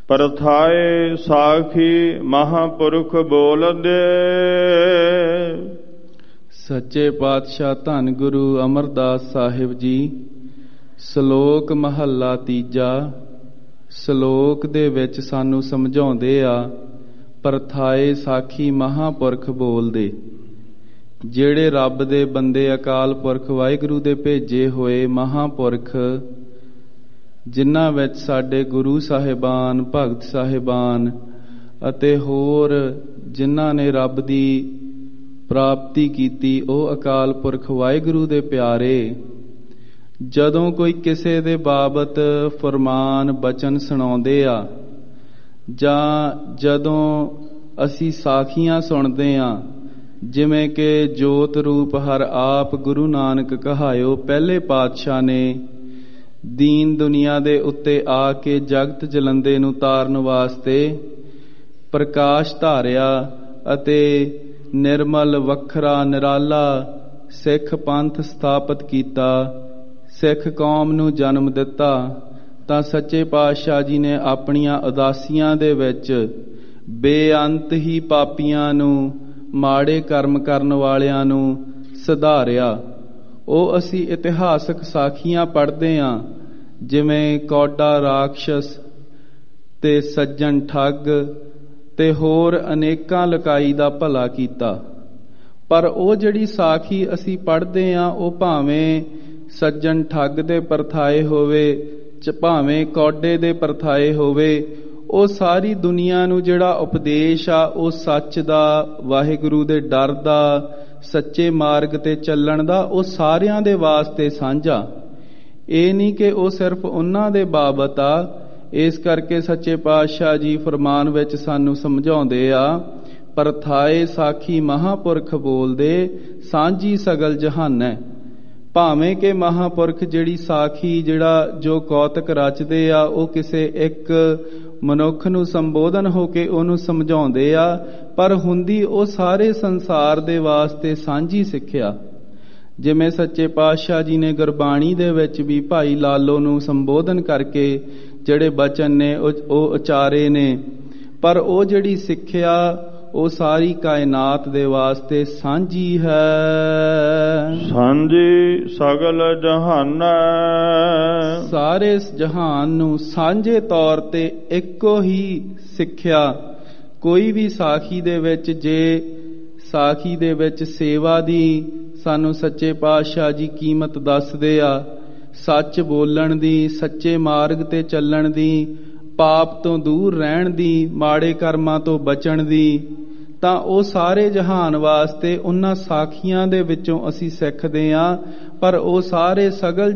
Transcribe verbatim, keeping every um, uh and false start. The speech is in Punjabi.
ਪਰਥਾਏ ਸਾਖੀ ਮਹਾਂਪੁਰਖ ਬੋਲਦੇ। ਸੱਚੇ ਪਾਤਸ਼ਾਹ ਧੰਨ ਗੁਰੂ ਅਮਰਦਾਸ ਸਾਹਿਬ ਜੀ। ਸ਼ਲੋਕ ਮਹੱਲਾ ਤੀਜਾ। ਸ਼ਲੋਕ ਦੇ ਵਿੱਚ ਸਾਨੂੰ ਸਮਝਾਉਂਦੇ ਆ, ਪਰਥਾਏ ਸਾਖੀ ਮਹਾਂਪੁਰਖ ਬੋਲਦੇ। ਜਿਹੜੇ ਰੱਬ ਦੇ ਬੰਦੇ, ਅਕਾਲ ਪੁਰਖ ਵਾਹਿਗੁਰੂ ਦੇ ਭੇਜੇ ਹੋਏ ਮਹਾਂਪੁਰਖ, ਜਿਨ੍ਹਾਂ ਵਿੱਚ ਸਾਡੇ ਗੁਰੂ ਸਾਹਿਬਾਨ, ਭਗਤ ਸਾਹਿਬਾਨ ਅਤੇ ਹੋਰ ਜਿਨ੍ਹਾਂ ਨੇ ਰੱਬ ਦੀ ਪ੍ਰਾਪਤੀ ਕੀਤੀ, ਉਹ ਅਕਾਲ ਪੁਰਖ ਵਾਹਿਗੁਰੂ ਦੇ ਪਿਆਰੇ, ਜਦੋਂ ਕੋਈ ਕਿਸੇ ਦੇ ਬਾਬਤ ਫਰਮਾਨ ਬਚਨ ਸੁਣਾਉਂਦੇ ਆ, ਜਾਂ ਜਦੋਂ ਅਸੀਂ ਸਾਖੀਆਂ ਸੁਣਦੇ ਆ, ਜਿਵੇਂ ਕਿ ਜੋਤ ਰੂਪ ਹਰ ਆਪ ਗੁਰੂ ਨਾਨਕ ਕਹਾਇਓ, ਪਹਿਲੇ ਪਾਤਸ਼ਾਹ ਨੇ ਦੀਨ ਦੁਨੀਆ ਦੇ ਉੱਤੇ ਆ ਕੇ ਜਗਤ ਜਲੰਦੇ ਨੂੰ ਤਾਰਨ ਵਾਸਤੇ ਪ੍ਰਕਾਸ਼ ਧਾਰਿਆ ਅਤੇ ਨਿਰਮਲ ਵੱਖਰਾ ਨਿਰਾਲਾ ਸਿੱਖ ਪੰਥ ਸਥਾਪਿਤ ਕੀਤਾ, ਸਿੱਖ ਕੌਮ ਨੂੰ ਜਨਮ ਦਿੱਤਾ। ਤਾਂ ਸੱਚੇ ਪਾਤਸ਼ਾਹ ਜੀ ਨੇ ਆਪਣੀਆਂ ਉਦਾਸੀਆਂ ਦੇ ਵਿੱਚ ਬੇਅੰਤ ਹੀ ਪਾਪੀਆਂ ਨੂੰ, ਮਾੜੇ ਕਰਮ ਕਰਨ ਵਾਲਿਆਂ ਨੂੰ ਸੁਧਾਰਿਆ। ਉਹ ਅਸੀਂ ਇਤਿਹਾਸਕ ਸਾਖੀਆਂ ਪੜ੍ਹਦੇ ਹਾਂ, ਜਿਵੇਂ ਕੌਡਾ ਰਾਖਸ਼ਸ ਤੇ ਸੱਜਣ ਠੱਗ ਤੇ ਹੋਰ ਅਨੇਕਾਂ ਲਕਾਈ ਦਾ ਭਲਾ ਕੀਤਾ। ਪਰ ਉਹ ਜਿਹੜੀ ਸਾਖੀ ਅਸੀਂ ਪੜ੍ਹਦੇ ਹਾਂ, ਉਹ ਭਾਵੇਂ ਸੱਜਣ ਠੱਗ ਦੇ ਪਰਥਾਏ ਹੋਵੇ, ਭਾਵੇਂ ਕੌਡੇ ਦੇ ਪਰਥਾਏ ਹੋਵੇ, ਉਹ ਸਾਰੀ ਦੁਨੀਆ ਨੂੰ ਜਿਹੜਾ ਉਪਦੇਸ਼ ਆ, ਉਹ ਸੱਚ ਦਾ, ਵਾਹਿਗੁਰੂ ਦੇ ਡਰ ਦਾ, ਸੱਚੇ ਮਾਰਗ ਤੇ ਚੱਲਣ ਦਾ, ਉਹ ਸਾਰਿਆਂ ਦੇ ਵਾਸਤੇ ਸਾਂਝਾ। ਇਹ ਨਹੀਂ ਕਿ ਉਹ ਸਿਰਫ ਉਹਨਾਂ ਦੇ ਬਾਬਤ ਆ। ਇਸ ਕਰਕੇ ਸੱਚੇ ਪਾਤਸ਼ਾਹ ਜੀ ਫਰਮਾਨ ਵਿੱਚ ਸਾਨੂੰ ਸਮਝਾਉਂਦੇ ਆ, ਪਰਥਾਏ ਸਾਖੀ ਮਹਾਂਪੁਰਖ ਬੋਲਦੇ, ਸਾਂਝੀ ਸਗਲ ਜਹਾਨੈ। ਭਾਵੇਂ ਕਿ ਮਹਾਂਪੁਰਖ ਜਿਹੜੀ ਸਾਖੀ, ਜਿਹੜਾ ਜੋ ਕੌਤਕ ਰਚਦੇ ਆ, ਉਹ ਕਿਸੇ ਇੱਕ ਮਨੁੱਖ ਨੂੰ ਸੰਬੋਧਨ ਹੋ ਕੇ ਉਹਨੂੰ ਸਮਝਾਉਂਦੇ ਆ, ਪਰ ਹੁੰਦੀ ਉਹ ਸਾਰੇ ਸੰਸਾਰ ਦੇ ਵਾਸਤੇ ਸਾਂਝੀ ਸਿੱਖਿਆ। ਜਿਵੇਂ ਸੱਚੇ ਪਾਤਸ਼ਾਹ ਜੀ ਨੇ ਗੁਰਬਾਣੀ ਦੇ ਵਿੱਚ ਵੀ ਭਾਈ ਲਾਲੋ ਨੂੰ ਸੰਬੋਧਨ ਕਰਕੇ ਜਿਹੜੇ ਬਚਨ ਨੇ ਉਹ ਉਚਾਰੇ ਨੇ, ਪਰ ਉਹ ਜਿਹੜੀ ਸਿੱਖਿਆ ਉਹ ਸਾਰੀ ਕਾਇਨਾਤ ਦੇ ਵਾਸਤੇ ਸਾਂਝੀ ਹੈ। ਸਾਂਝੀ ਸਗਲ ਜਹਾਨੈ। ਸਾਰੇ ਜਹਾਨ ਨੂੰ ਸਾਂਝੇ ਤੌਰ ਤੇ ਇੱਕੋ ਹੀ ਸਿੱਖਿਆ। ਕੋਈ ਵੀ ਸਾਖੀ ਦੇ ਵਿੱਚ, ਜੇ ਸਾਖੀ ਦੇ ਵਿੱਚ ਸੇਵਾ ਦੀ ਸਾਨੂੰ ਸੱਚੇ ਪਾਤਸ਼ਾਹ ਜੀ ਕੀਮਤ ਦੱਸਦੇ ਆ, ਸੱਚ ਬੋਲਣ ਦੀ, ਸੱਚੇ ਮਾਰਗ ਤੇ ਚੱਲਣ ਦੀ, ਪਾਪ ਤੋਂ ਦੂਰ ਰਹਿਣ ਦੀ, ਮਾੜੇ ਕਰਮਾਂ ਤੋਂ ਬਚਣ ਦੀ, ਤਾਂ ਉਹ ਸਾਰੇ ਜਹਾਨ ਵਾਸਤੇ ਉਹਨਾਂ ਸਾਖੀਆਂ ਦੇ ਵਿੱਚੋਂ ਅਸੀਂ ਸਿੱਖਦੇ ਹਾਂ। ਪਰ ਉਹ ਸਾਰੇ ਸਗਲ